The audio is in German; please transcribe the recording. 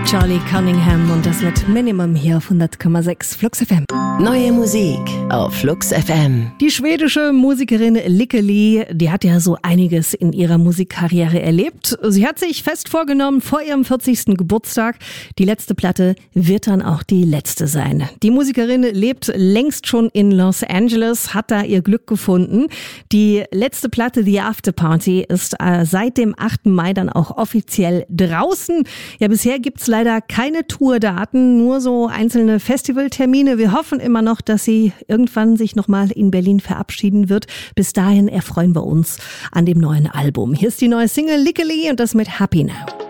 Charlie Cunningham und das wird Minimum hier auf 100,6 Flux FM. Neue Musik auf Flux FM. Die schwedische Musikerin Lykke Li, die hat ja so einiges in ihrer Musikkarriere erlebt. Sie hat sich fest vorgenommen, vor ihrem 40. Geburtstag, die letzte Platte wird dann auch die letzte sein. Die Musikerin lebt längst schon in Los Angeles, hat da ihr Glück gefunden. Die letzte Platte, The After Party, ist seit dem 8. Mai dann auch offiziell draußen. Ja, bisher gibt's leider keine Tourdaten, nur so einzelne Festivaltermine. Wir hoffen immer noch, dass sie irgendwann sich nochmal in Berlin verabschieden wird. Bis dahin erfreuen wir uns an dem neuen Album. Hier ist die neue Single Lykke Li und das mit Happy Now.